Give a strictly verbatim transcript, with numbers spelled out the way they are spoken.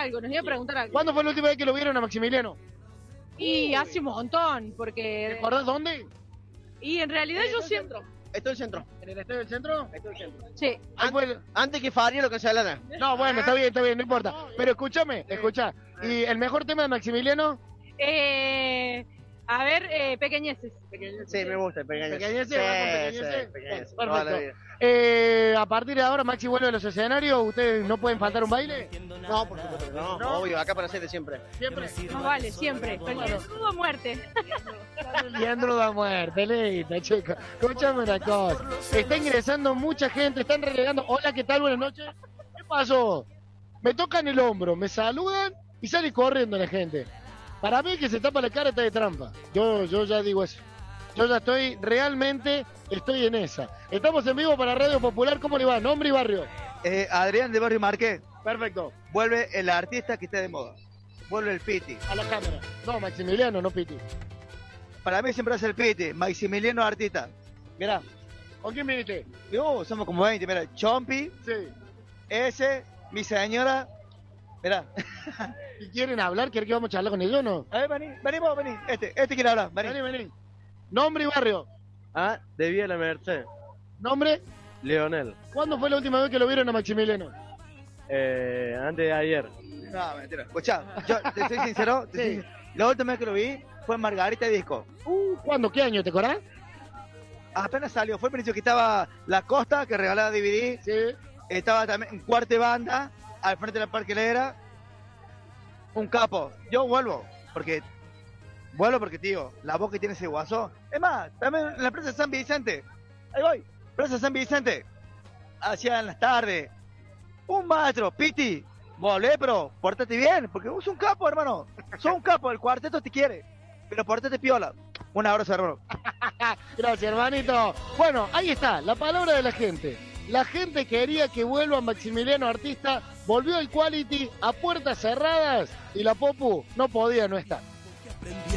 algo, nos iba a preguntar algo. ¿Cuándo fue la última vez que lo vieron a Maximiliano? Y hace un montón, ¿Te porque... acordás dónde? Y en realidad yo siempre... Esto es el centro. ¿En el estadio del centro? Esto es el centro. Sí. Ahí fue- Antes que Faria lo cancelaran. No, bueno, está bien, está bien, no importa. Pero escúchame, escucha. ¿Y el mejor tema de Maximiliano? Eh, a ver, eh, pequeñeces. Sí, me gusta, pequeño. ¿Pequeñece? ¿Va con Pequeñece? pequeñece. Perfecto. Toda la vida. Eh, a partir de ahora, Maxi vuelve a los escenarios. ¿Ustedes no pueden faltar un baile? No, por supuesto que no. ¿No? Obvio, acá para siete siempre. Siempre. No vale, siempre. Cualquier duda, muerte. Leandro da muerte, listo, chico. Escúchame una cosa. Está ingresando mucha gente, están relegando. Hola, ¿qué tal? Buenas noches. ¿Qué pasó? Me tocan el hombro, me saludan y sale corriendo la gente. Para mí que se tapa la cara está de trampa. Yo, yo ya digo eso. Yo ya estoy, realmente estoy en esa. Estamos en vivo para Radio Popular. ¿Cómo le va? Nombre y barrio. Eh, Adrián de Barrio Marqués. Perfecto. Vuelve el artista que esté de moda. Vuelve el Piti. A la cámara. No, Maximiliano, no Piti. Para mí siempre es el Piti. Maximiliano artista. Mirá. ¿Con quién viniste? Yo, somos como veinte. Mira, Chompi, Sí. ese, mi señora. Mirá. ¿Y quieren hablar? ¿Quieren que vamos a charlar con ellos o no? A ver, vení, vení vos, vení. Este, este quiere hablar. Vení. Vení, vení. Nombre y barrio. Ah, de Vía La Merced, Nombre. Leonel. ¿Cuándo fue la última vez que lo vieron a Maximiliano? Eh, antes de ayer. No, mentira. Escuchá, yo te soy sincero. te soy Sí. sin- La última vez que lo vi fue en Margarita Disco. Uh, ¿cuándo? ¿Qué año? ¿Te acordás? Apenas salió. Fue el principio que estaba La Costa, que regalaba D V D. Sí. Estaba también en Cuarte Banda, al frente de la parquelera. Un capo. Yo vuelvo, porque... Vuelvo porque, tío, la voz que tiene ese guaso. Es más, también en la Plaza San Vicente. Ahí voy. Plaza San Vicente. Hacía en las tardes. Un maestro, Piti. Volé, pero pórtate bien, porque vos sos un capo, hermano. Sos un capo, el cuarteto te quiere. Pero pórtate piola. Un abrazo, hermano. Gracias, hermanito. Bueno, ahí está, la palabra de la gente. La gente quería que vuelva Maximiliano Artista, volvió el Quality a puertas cerradas y la Popu no podía no estar.